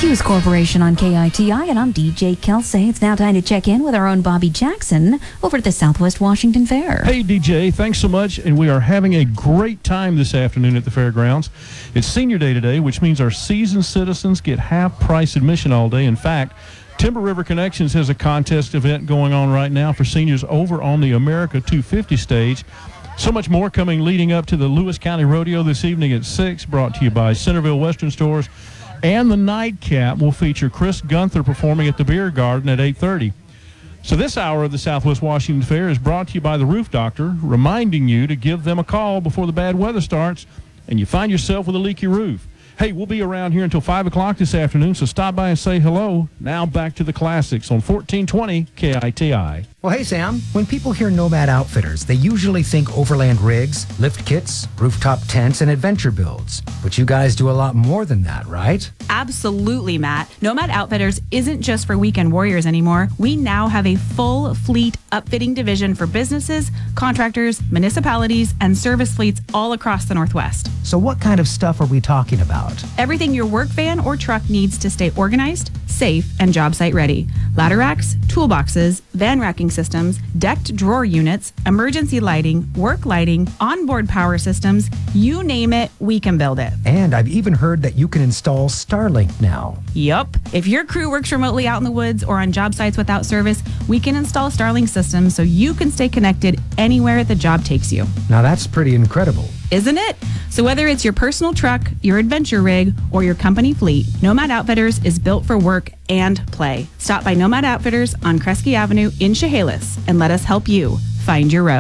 Hughes Corporation on KITI, and I'm DJ Kelsey. It's now time to check in with our own Bobby Jackson over at the Southwest Washington Fair. Hey, DJ, thanks so much, and we are having a great time this afternoon at the fairgrounds. It's Senior Day today, which means our seasoned citizens get half-price admission all day. In fact, Timber River Connections has a contest event going on right now for seniors over on the America 250 stage. So much more coming leading up to the Lewis County Rodeo this evening at 6, brought to you by Centerville Western Stores. And the nightcap will feature Chris Gunther performing at the Beer Garden at 8:30. So this hour of the Southwest Washington Fair is brought to you by the Roof Doctor, reminding you to give them a call before the bad weather starts and you find yourself with a leaky roof. Hey, we'll be around here until 5 o'clock this afternoon, so stop by and say hello. Now back to the classics on 1420 KITI. Well, hey, Sam, when people hear Nomad Outfitters, they usually think overland rigs, lift kits, rooftop tents, and adventure builds. But you guys do a lot more than that, right? Absolutely, Matt. Nomad Outfitters isn't just for weekend warriors anymore. We now have a full fleet upfitting division for businesses, contractors, municipalities, and service fleets all across the Northwest. So what kind of stuff are we talking about? Everything your work van or truck needs to stay organized, safe, and job site ready. Ladder racks, toolboxes, van racking systems, decked drawer units, emergency lighting, work lighting, onboard power systems, you name it, we can build it. And I've even heard that you can install Starlink now. Yup. If your crew works remotely out in the woods or on job sites without service, we can install Starlink systems so you can stay connected anywhere the job takes you. Now that's pretty incredible. Isn't it? So whether it's your personal truck, your adventure rig, or your company fleet, Nomad Outfitters is built for work and play. Stop by Nomad Outfitters on Kresge Avenue in Chehalis and let us help you find your road.